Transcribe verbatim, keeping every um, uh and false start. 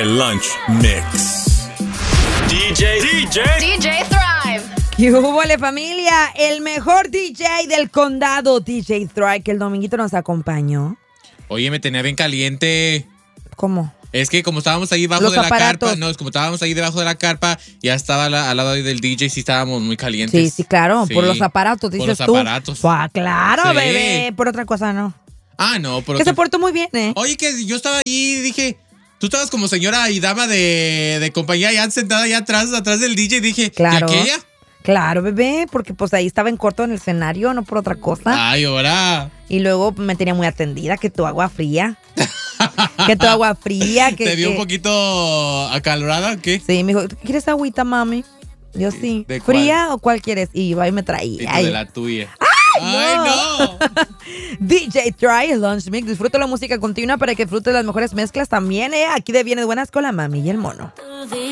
El Lunch Mix. D J, D J, D J Thrive. ¿Qué hubo, familia? El mejor D J del condado, D J Thrive, que el dominguito nos acompañó. Oye, me tenía bien caliente. ¿Cómo? Es que como estábamos ahí debajo Los de la aparatos. carpa, no, es como estábamos ahí debajo de la carpa, ya estaba al, al lado del D J, sí estábamos muy calientes. Sí, sí, claro, Sí, por los aparatos, dices por los tú. aparatos. Pues, claro, Sí. bebé, por otra cosa no. Ah, no, pero... Que se portó muy bien, ¿eh? Oye, que yo estaba ahí y dije... Tú estabas como señora y dama de, de compañía ya sentada allá atrás, atrás del D J, dije, Claro. ¿y aquella? Claro, bebé, porque pues ahí estaba en corto en el escenario, no por otra cosa. Ay, ahora... Y luego me tenía muy atendida, que tu agua fría. que tu agua fría. Que, ¿Te vio que... un poquito acalorada o qué? Sí, me dijo, ¿quieres agüita, mami? Yo sí. ¿De cuál? ¿Fría o cuál quieres? Y iba y me Y traía. tú Ay. de la tuya. ¡Ay, no! D J Try, el Lunch Mix. Disfruta la música continua para que disfrutes las mejores mezclas también, ¿eh? Aquí de Vienes Buenas con la mami y el mono.